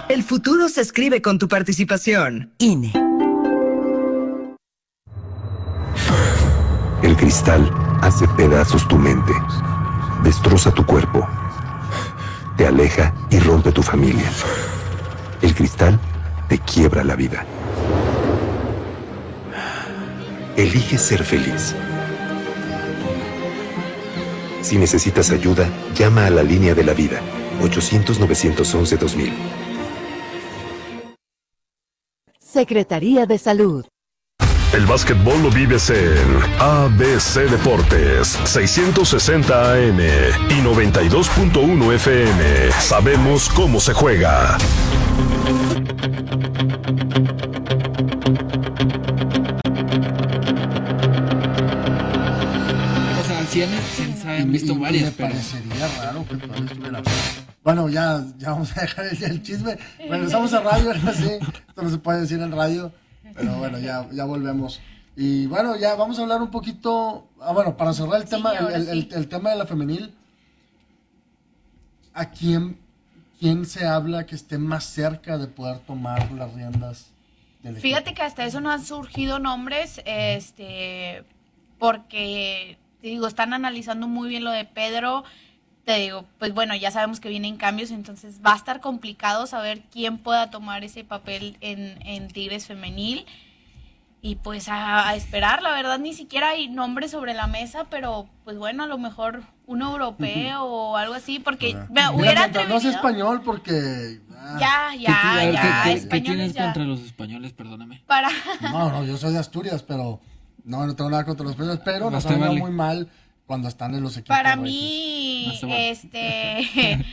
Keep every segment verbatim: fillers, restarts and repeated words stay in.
El futuro se escribe con tu participación. I N E. El cristal hace pedazos tu mente, destroza tu cuerpo, te aleja y rompe tu familia. El cristal te quiebra la vida. Elige ser feliz. Si necesitas ayuda, llama a la línea de la vida, ochocientos, novecientos once, dos mil. Secretaría de Salud. El básquetbol lo vives en A B C Deportes, seiscientos sesenta A M y noventa y dos punto uno F M. Sabemos cómo se juega. O sea, sí han, sí han visto y, varias, me pero... parecería raro que todavía estuviera. Bueno, ya, ya vamos a dejar el, el chisme. Regresamos a radio, ahora sí. Esto no se puede decir en radio. Pero bueno, ya, ya volvemos. Y bueno, ya vamos a hablar un poquito. Ah, bueno, para cerrar el tema, Sí, el, el, sí. el, el tema de la femenil. ¿A quién, quién se habla que esté más cerca de poder tomar las riendas del equipo? Fíjate que hasta eso no han surgido nombres, este, porque, te digo, están analizando muy bien lo de Pedro. Te digo, pues bueno, ya sabemos que vienen cambios, entonces va a estar complicado saber quién pueda tomar ese papel en, en Tigres femenil. Y pues a, a esperar, la verdad ni siquiera hay nombres sobre la mesa, pero pues bueno, a lo mejor un europeo o algo así, porque me Mira, hubiera mientras no sea atrevido. español, porque. ah, Ya, ¿Qué, ya, a ver, ya, ¿qué- qué- ¿qué españoles tienes ya. contra los españoles? Perdóname. Para... No, no, yo soy de Asturias, pero. No, no tengo nada contra los españoles, pero Más nos te han ido vale. muy mal cuando están en los equipos. Para regios. mí, Más te vale. este,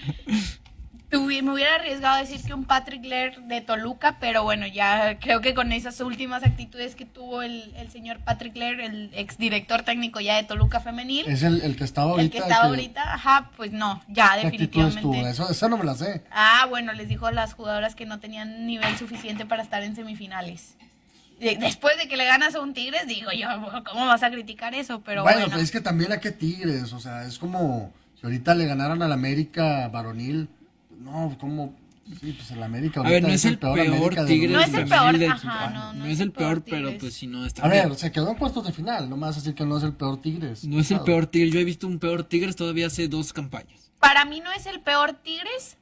tuvi- me hubiera arriesgado a decir que un Patrick Lehr de Toluca, pero bueno, ya creo que con esas últimas actitudes que tuvo el, el señor Patrick Lehr, el exdirector técnico ya de Toluca femenil, Es el, el que estaba ahorita. el que estaba ahorita, ajá, pues no, ya ¿Qué actitudes tuvo? definitivamente. Eso, eso no me la sé. Ah, bueno, les dijo a las jugadoras que no tenían nivel suficiente para estar en semifinales. De- Después de que le ganas a un Tigres, digo yo, ¿cómo vas a criticar eso? Pero bueno, bueno. pero es que también a qué Tigres, o sea, es como si ahorita le ganaran al América varonil. No, como. Sí, pues el América. A ver, ahorita no es el peor América del Tigres No es el femenil peor, de- ajá, no, no es el peor, pero pues si no está A bien. ver, se quedó en puestos de final, no me vas a decir que no es el peor Tigres. No es el Claro. peor Tigres. Yo he visto un peor Tigres todavía hace dos campañas. Para mí no es el peor Tigres,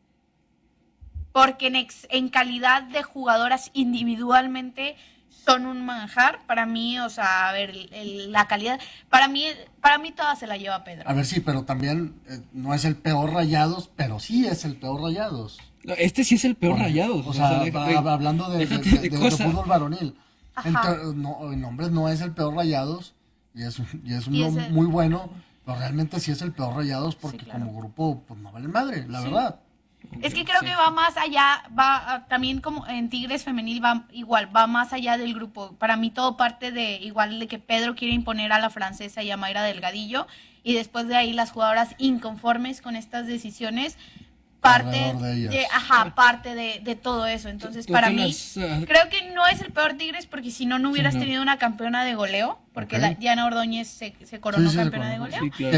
porque en, ex- en calidad de jugadoras individualmente son un manjar. Para mí, o sea, a ver, el- el- la calidad, para mí, para mí toda se la lleva Pedro. A ver, sí, pero también eh, no es el peor Rayados, pero sí es el peor Rayados. No, Este sí es el peor Bueno, Rayados. O sea, deja- va- de- va- hablando de, de, déjate de- de de- de cosas. fútbol varonil. Ajá. Ento- no, en hombres no es el peor Rayados y es, y es Y uno es el- muy bueno, pero realmente sí es el peor Rayados porque Sí, claro. como grupo pues no vale madre, la Sí. verdad. Es que creo que va más allá, va ah, también como en Tigres femenil va igual, va más allá del grupo. Para mí todo parte de igual de que Pedro quiere imponer a la francesa y a Mayra Delgadillo, y después de ahí las jugadoras inconformes con estas decisiones, parte Alrededor de ellas. de, ajá, parte de, de todo eso. Entonces, Tú para te mí, las, ah, creo que no es el peor Tigres, porque si no, no hubieras no. tenido una campeona de goleo, porque Ok. la, Diana Ordóñez se, se coronó Sí, sí, se campeona de coronó, goleo. Sí, claro.